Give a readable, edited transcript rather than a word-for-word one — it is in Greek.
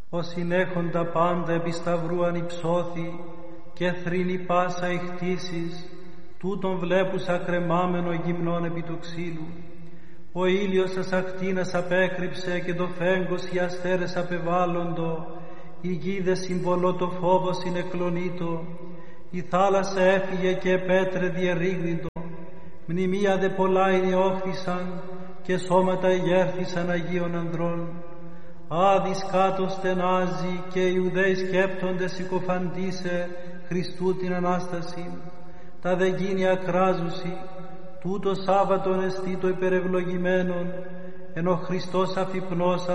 Ο συνέχοντα πάντα επί σταυρού ανυψώθη και θρήνει πάσα η χτίσεις, τούτον βλέπουσα κρεμάμενο γυμνόν επί του ξύλου. Ο ήλιος σας ακτίνας απέκρυψε και το φέγγος οι αστέρες απεβάλλοντο, η γη δε συμβολό το φόβο συνεκλονίτο, η θάλασσα έφυγε και επέτρε διερρήγνητο, μνημεία δε πολλά ενιόχθησαν και σώματα εγέρθησαν Αγίων ανδρών. Άδης κάτω στενάζει και οι Ιουδαίοι σκέπτονται συκοφαντήσε Χριστού την Ανάσταση. Τα δε γίνει ακράζουσι, τούτο Σάββατον εστί το υπερευλογημένον, ενώ Χριστός αφυπνός